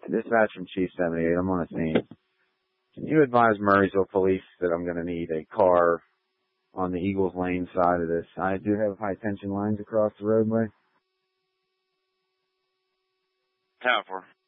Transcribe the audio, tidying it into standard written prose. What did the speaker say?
Dispatch from Chief 78. I'm on a scene. Can you advise Murraysville Police that I'm going to need a car on the Eagles Lane side of this? I do have high tension lines across the roadway. Tower 4.